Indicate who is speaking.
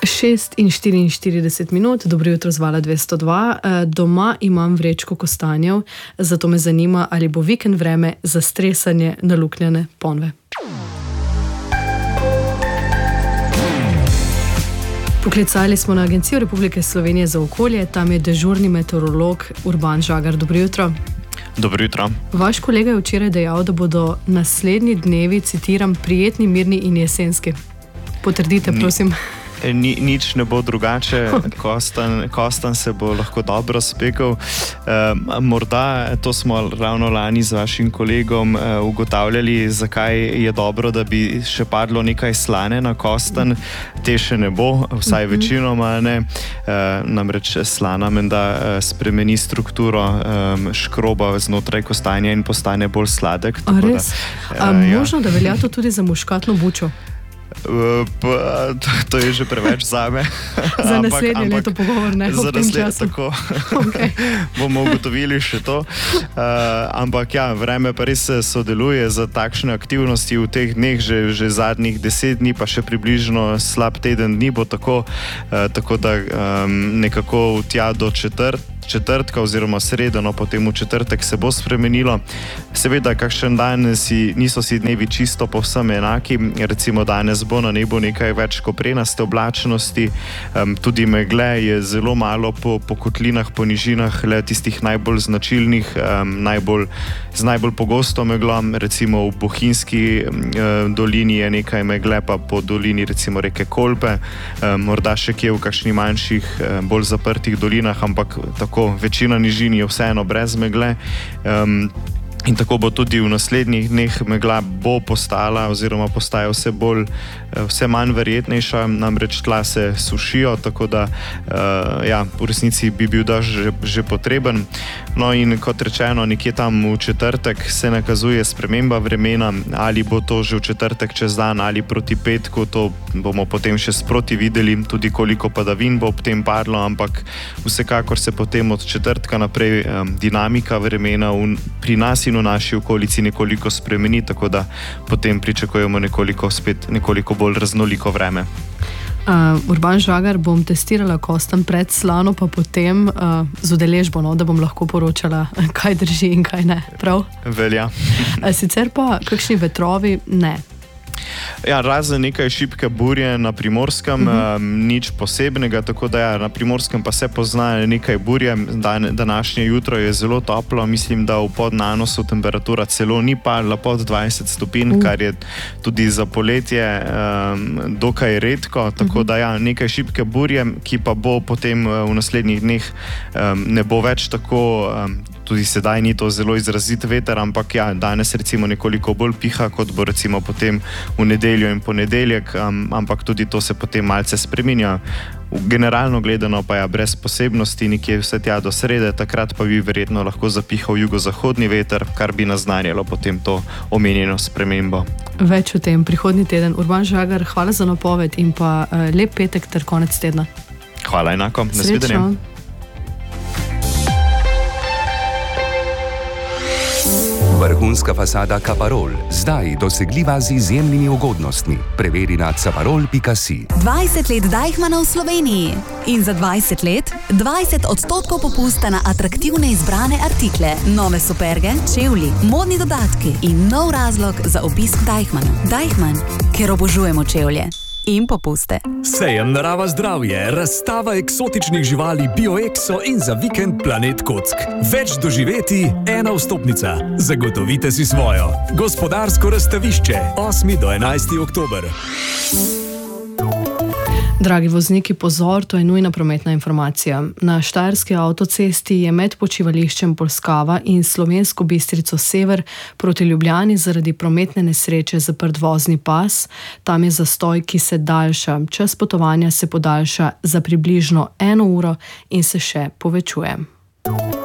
Speaker 1: 6:44, dobro jutro z Vala 202. Doma imam vrečko kostanjev, zato me zanima, ali bo vikend vreme za stresanje naluknjene ponve. Poklicali smo na Agencijo Republike Slovenije za okolje, tam je dežurni meteorolog Urban Žagar. Dobro jutro.
Speaker 2: Dobro jutro.
Speaker 1: Vaš kolega je včeraj dejal, da bodo naslednji dnevi, citiram, prijetni, mirni in jesenski. Potrdite, prosim.
Speaker 2: Nič ne bo drugače, Kostan se bo lahko dobro spekel. Morda, to smo ravno lani z vašim kolegom ugotavljali, zakaj je dobro, da bi še padlo nekaj slane na Kostan. Te še ne bo, vsaj večinoma ne. Namreč slana menda spremeni strukturo škroba znotraj kostanja in postane bolj sladek.
Speaker 1: A res? Možno, da velja to tudi za muškatno bučo?
Speaker 2: To je že preveč zame.
Speaker 1: Za naslednje leto pogovor, ne?
Speaker 2: Za naslednje, tako. Okay. Bomo ugotovili še to. Ampak ja, vreme pa res sodeluje za takšne aktivnosti v teh dneh, že zadnjih 10 dni, pa še približno slab teden dni bo tako da nekako tja do četrtka oziroma sredo, no potem v četrtek se bo spremenilo. Seveda, kakšen dan niso si dnevi čisto povsem enaki. Recimo danes bo na nebu nekaj več koprenaste oblačnosti, tudi megle je zelo malo po kotlinah, po nižinah, le tistih najbolj značilnih, z najbolj pogosto meglo. Recimo v Bohinjski dolini je nekaj megle, pa po dolini recimo reke Kolpe, morda še kje v kakšnih manjših, bolj zaprtih dolinah, ampak tako večina nižin je vseeno brez megle. In tako bo tudi v naslednjih dneh megla bo postala oziroma postaja vse manj verjetnejša, namreč tla se sušijo, tako da v resnici bi bil dež že potreben. No in kot rečeno, nekje tam v četrtek se nakazuje sprememba vremena, ali bo to že v četrtek čez dan ali proti petku, to bomo potem še sproti videli, tudi koliko padavin bo ob tem padlo, ampak vsekakor se potem od četrtka naprej dinamika vremena pri nas in v naši okolici nekoliko spremeni, tako da potem pričakujemo nekoliko bolj raznoliko vreme.
Speaker 1: Urban Žagar, bom testirala Kostan pred slano, pa potem z udeležbo, da bom lahko poročala, kaj drži in kaj ne, prav?
Speaker 2: Velja.
Speaker 1: Sicer pa kakšni vetrovi ne.
Speaker 2: Ja, razen nekaj šibke burje na Primorskem, nič posebnega, tako da na Primorskem pa se pozna nekaj burje. Današnje jutro je zelo toplo, mislim, da v Podnanosu temperatura celo ni padla pod 20 stopinj, kar je tudi za poletje dokaj redko, tako da nekaj šibke burje, ki pa bo potem v naslednjih dneh ne bo več tako. Tudi sedaj ni to zelo izrazit veter, ampak danes recimo nekoliko bolj piha, kot bo recimo potem v nedeljo in ponedeljek, ampak tudi to se potem malce spreminja. Generalno gledano pa brez posebnosti, nekje vse tja do srede, takrat pa bi verjetno lahko zapihal jugozahodni veter, kar bi naznanjalo potem to omenjeno spremembo.
Speaker 1: Več o tem prihodnji teden. Urban Žagar, hvala za napoved in pa lep petek ter konec tedna.
Speaker 2: Hvala enako, nasvidenje.
Speaker 3: Vrhunska fasada Caparol, zdaj dosegljiva z izjemnimi ugodnostmi. Preveri na caparol.si.
Speaker 4: 20 let Deichmanna v Sloveniji in za 20 let 20% popusta na atraktivne izbrane artikle, nove superge, čevlji, modni dodatki in nov razlog za obisk Deichmanna. Deichmann, ker obožujemo čevlje in popuste.
Speaker 5: Sejem Narava zdravje, razstava eksotičnih živali BioExo in za vikend Planet Kock. Več doživeti, ena vstopnica. Zagotovite si svojo. Gospodarsko razstavišče, 8. do 11. oktober.
Speaker 1: Dragi vozniki, pozor, to je nujna prometna informacija. Na Štajerski avtocesti je med počivališčem Polskava in Slovensko Bistrico Sever proti Ljubljani zaradi prometne nesreče zaprt vozni pas. Tam je zastoj, ki se daljša. Čas potovanja se podaljša za približno 1 uro in se še povečuje.